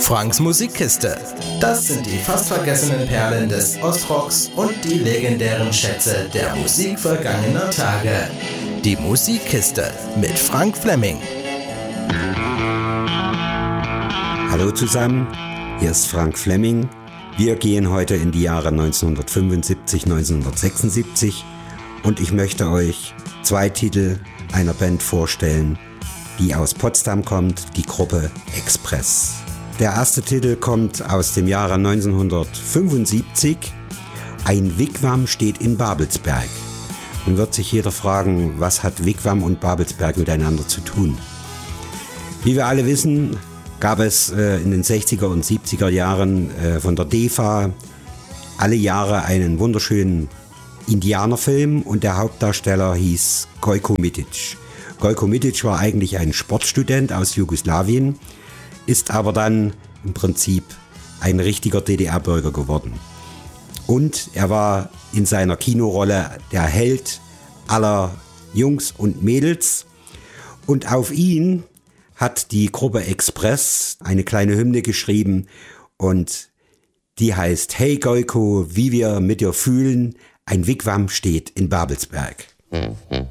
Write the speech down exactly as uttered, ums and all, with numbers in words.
Franks Musikkiste. Das sind die fast vergessenen Perlen des Ostrocks und die legendären Schätze der Musik vergangener Tage. Die Musikkiste mit Frank Fleming. Hallo zusammen, hier ist Frank Fleming. Wir gehen heute in die Jahre neunzehnhundertfünfundsiebzig, neunzehnhundertsechsundsiebzig und ich möchte euch zwei Titel einer Band vorstellen, die aus Potsdam kommt, die Gruppe Express. Der erste Titel kommt aus dem Jahre neunzehnhundertfünfundsiebzig. Ein Wigwam steht in Babelsberg. Nun wird sich jeder fragen, was hat Wigwam und Babelsberg miteinander zu tun? Wie wir alle wissen, gab es äh, in den sechziger und siebziger Jahren äh, von der D E F A alle Jahre einen wunderschönen Indianerfilm und der Hauptdarsteller hieß Gojko Mitic. Gojko Mitic war eigentlich ein Sportstudent aus Jugoslawien, ist aber dann im Prinzip ein richtiger D D R-Bürger geworden. Und er war in seiner Kinorolle der Held aller Jungs und Mädels. Und auf ihn hat die Gruppe Express eine kleine Hymne geschrieben und die heißt: Hey Gojko, wie wir mit dir fühlen, ein Wigwam steht in Babelsberg.